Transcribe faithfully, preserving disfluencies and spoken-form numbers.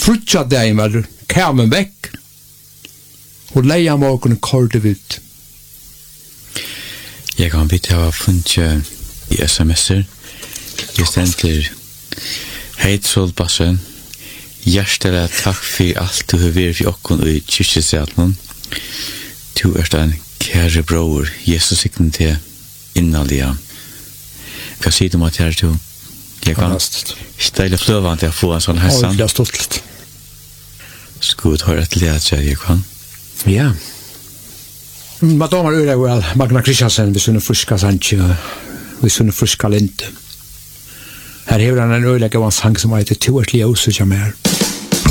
frutja dagen var kamen vekk, og leia morgen kordet ut. Jeg kan bytte av funnet i sms'er. Jeg stender heit solbassen. Hjertelig takk for alt du har vært for okken i kyrkjesalen. Du er en kære bror. Jesus sikten til innallige. Hva sier du om at jeg er til? Jeg kan stille fløvende til å få en sånn hessan. Å, det er stolt. Skod har et lete, jeg kan. Ja. Madonna øyre vel Magna Kristiansen ved sånne friska sannsje, ved sånne friska linte. Her hever han en øyre gav en sang som heter «Tu ert ljøse som er».